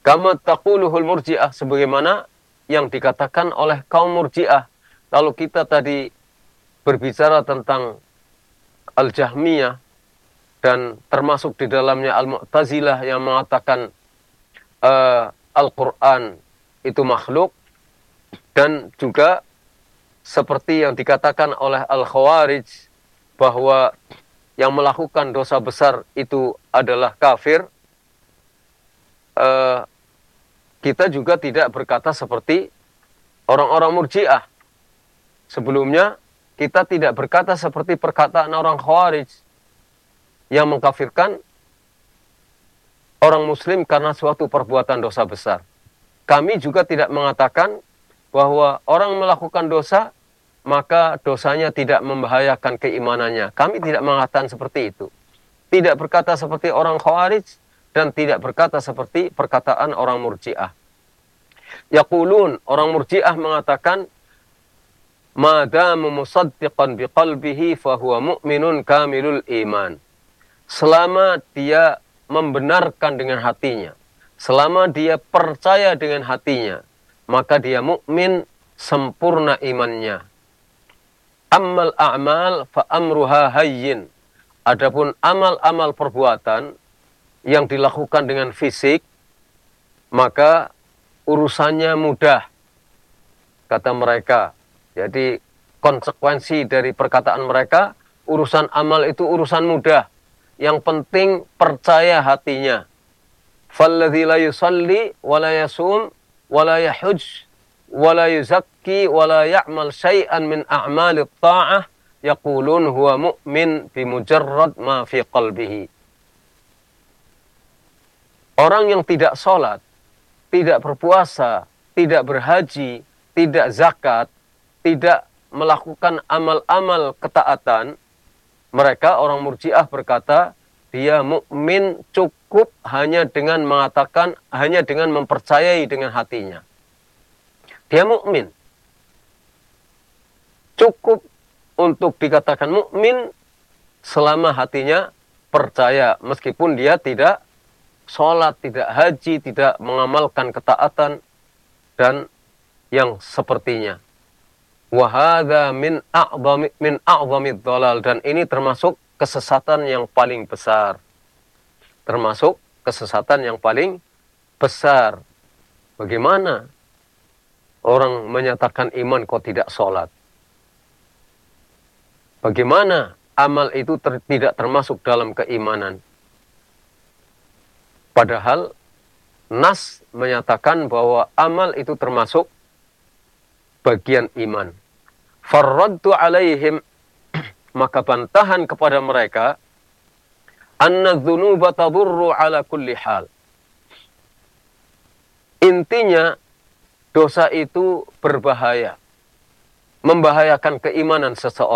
Kama taquluhul murji'ah, sebagaimana yang dikatakan oleh kaum murji'ah. Kalau kita tadi berbicara tentang Al-Jahmiyah, dan termasuk di dalamnya Al-Mu'tazilah yang mengatakan Al-Quran itu makhluk, dan juga seperti yang dikatakan oleh Al-Khawarij bahwa yang melakukan dosa besar itu adalah kafir, kita juga tidak berkata seperti orang-orang murji'ah. Sebelumnya kita tidak berkata seperti perkataan orang Khawarij yang mengkafirkan orang muslim karena suatu perbuatan dosa besar. Kami juga tidak mengatakan bahwa orang melakukan dosa maka dosanya tidak membahayakan keimanannya. Kami tidak mengatakan seperti itu. Tidak berkata seperti orang Khawarij dan tidak berkata seperti perkataan orang Murji'ah. Yaqulun, orang Murji'ah mengatakan, madamu musaddiqan biqalbihi fahuwa mu'minun kamilul iman. Selama dia membenarkan dengan hatinya, selama dia percaya dengan hatinya, maka dia mukmin sempurna imannya. Ammal a'mal fa amruha hayyin. Adapun amal-amal perbuatan yang dilakukan dengan fisik, maka urusannya mudah, kata mereka. Jadi konsekuensi dari perkataan mereka, urusan amal itu urusan mudah. Yang penting percaya hatinya. Falladzi la yusalli wa la yasum wa la yahujj wa la yuzakki wa la ya'mal syai'an min a'malit ta'ah yaqulun huwa mu'min bimujarrad ma fi qalbihi. Orang yang tidak sholat, tidak berpuasa, tidak berhaji, tidak zakat, tidak melakukan amal-amal ketaatan, mereka orang Murji'ah berkata, dia mukmin cukup hanya dengan mengatakan, hanya dengan mempercayai dengan hatinya. Dia mukmin. Cukup untuk dikatakan mukmin selama hatinya percaya, meskipun dia tidak sholat, tidak haji, tidak mengamalkan ketaatan, dan yang sepertinya. Wahada min a'zamid dhalal, dan ini termasuk kesesatan yang paling besar. Termasuk kesesatan yang paling besar. Bagaimana orang menyatakan iman kok tidak sholat? Bagaimana amal itu tidak termasuk dalam keimanan? Padahal nas menyatakan bahwa amal itu termasuk bagian iman. Farraddu alaihim, maka bantahan kepada mereka, anna dzunuba tadurru ala kulli hal. Intinya dosa itu berbahaya, membahayakan keimanan seseorang.